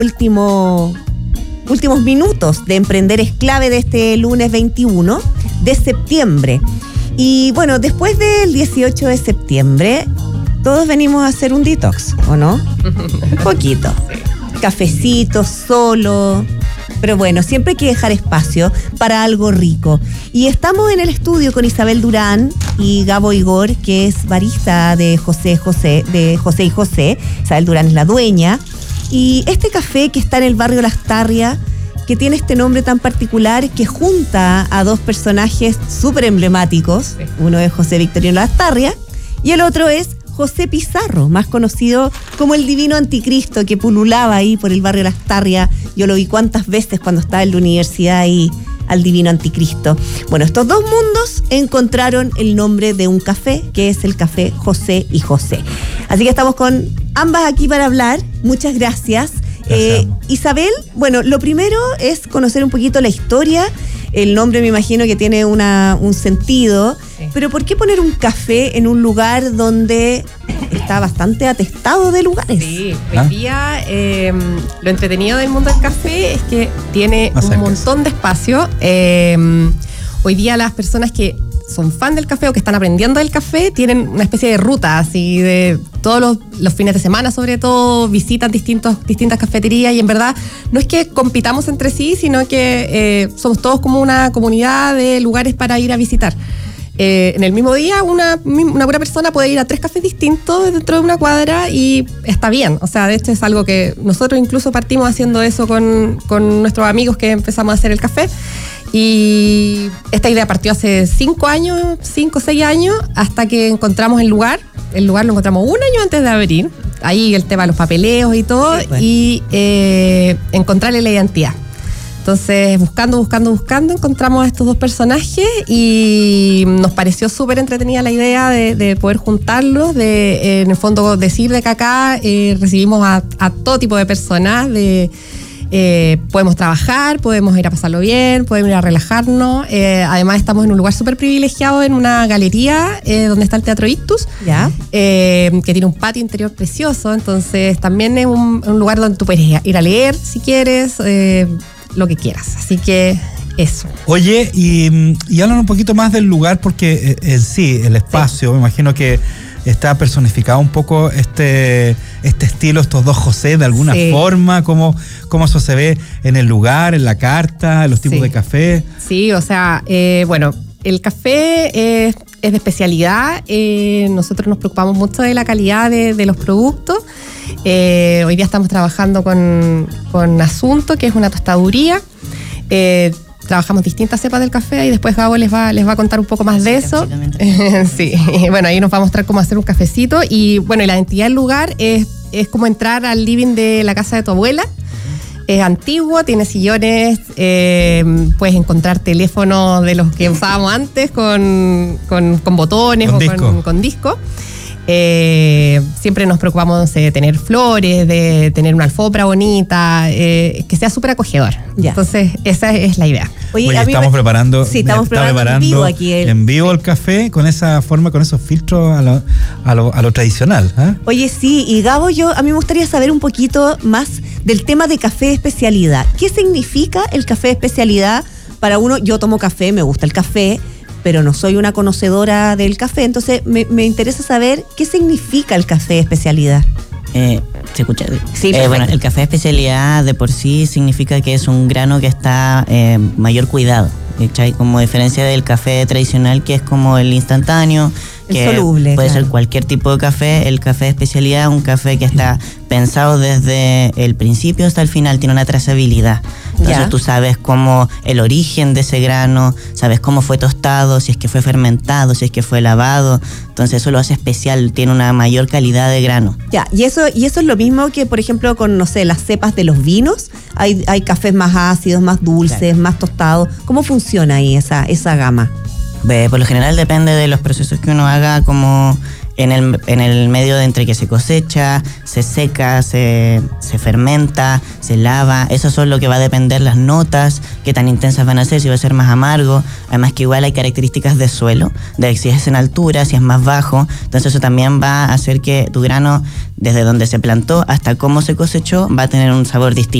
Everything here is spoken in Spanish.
últimos minutos de Emprender es Clave de este lunes 21 de septiembre. Y bueno, después del 18 de septiembre, todos venimos a hacer un detox, ¿o no? Un poquito. Cafecito, solo. Pero bueno, siempre hay que dejar espacio para algo rico. Y estamos en el estudio con Isabel Durán y Gabo Igor, que es barista de José y José. Isabel Durán es la dueña. Y este café que está en el barrio Lastarria, que tiene este nombre tan particular, que junta a dos personajes súper emblemáticos. Sí. Uno es José Victoriano Lastarria y el otro es José Pizarro, más conocido como el Divino Anticristo, que pululaba ahí por el barrio Lastarria. Yo lo vi cuántas veces cuando estaba en la universidad ahí, al Divino Anticristo. Bueno, estos dos mundos encontraron el nombre de un café, que es el café José y José. Así que estamos con ambas aquí para hablar. Muchas gracias. Isabel, bueno, lo primero es conocer un poquito la historia. El nombre me imagino que tiene un sentido, sí. Pero ¿por qué poner un café en un lugar donde está bastante atestado de lugares? Sí, hoy día lo entretenido del mundo del café es que tiene un montón de espacio. Hoy día las personas que son fan del café o que están aprendiendo del café tienen una especie de ruta, así de todos los fines de semana, sobre todo, visitan distintas cafeterías, y en verdad no es que compitamos entre sí, sino que somos todos como una comunidad de lugares para ir a visitar. En el mismo día una buena persona puede ir a 3 cafés distintos dentro de una cuadra y está bien. O sea, de hecho es algo que nosotros incluso partimos haciendo eso con nuestros amigos que empezamos a hacer el café. Y esta idea partió hace 5 o 6 años, hasta que encontramos el lugar. El lugar lo encontramos un año antes de abrir. Ahí el tema de los papeleos y todo, sí, pues. Y encontrarle la identidad. Entonces, buscando, encontramos a estos dos personajes y nos pareció súper entretenida la idea de poder juntarlos, en el fondo decir de que acá recibimos a todo tipo de personas, podemos trabajar, podemos ir a pasarlo bien, podemos ir a relajarnos. Además estamos en un lugar súper privilegiado, en una galería donde está el Teatro Ictus, que tiene un patio interior precioso. Entonces también es un lugar donde tú puedes ir a leer si quieres, lo que quieras. Así que eso. Oye, y hablan un poquito más del lugar, porque sí, el espacio, sí. Me imagino que está personificado un poco este estilo, estos dos José, de alguna forma, cómo eso se ve en el lugar, en la carta, en los tipos de café. Sí, o sea, bueno, el café es de especialidad. Nosotros nos preocupamos mucho de la calidad de los productos. Hoy día estamos trabajando con Asunto, que es una tostaduría. Trabajamos distintas cepas del café y después Gabo les va a contar un poco más de eso. Sí, bueno, ahí nos va a mostrar cómo hacer un cafecito. Y bueno, y la identidad del lugar es como entrar al living de la casa de tu abuela. Es antiguo, tiene sillones, puedes encontrar teléfonos de los que usábamos antes con botones con disco. Siempre nos preocupamos de tener flores, de tener una alfombra bonita, que sea súper acogedor. Ya. Entonces, esa es la idea. Oye, estamos preparando en vivo el café con esa forma, con esos filtros a lo tradicional. Oye, sí, y Gabo, a mí me gustaría saber un poquito más del tema de café de especialidad. ¿Qué significa el café de especialidad para uno? Yo tomo café, me gusta el café, pero no soy una conocedora del café, entonces me interesa saber qué significa el café de especialidad. ¿Se escucha? Sí, bueno, el café de especialidad de por sí significa que es un grano que está mayor cuidado, ¿cachai? Como diferencia del café tradicional, que es como el instantáneo, que soluble, puede ser cualquier tipo de café. El café de especialidad es un café que está pensado desde el principio hasta el final, tiene una trazabilidad. Entonces tú sabes cómo el origen de ese grano, sabes cómo fue tostado, si es que fue fermentado, si es que fue lavado. Entonces eso lo hace especial, tiene una mayor calidad de grano. Ya, y eso es lo mismo que, por ejemplo, con, no sé, las cepas de los vinos. Hay cafés más ácidos, más dulces, más tostados. ¿Cómo funciona ahí esa gama? Por lo general depende de los procesos que uno haga, como en el medio de entre que se cosecha, se seca, se fermenta, se lava. Eso son lo que va a depender las notas, qué tan intensas van a ser, si va a ser más amargo. Además que igual hay características de suelo, de si es en altura, si es más bajo. Entonces eso también va a hacer que tu grano, desde donde se plantó hasta cómo se cosechó, va a tener un sabor distinto.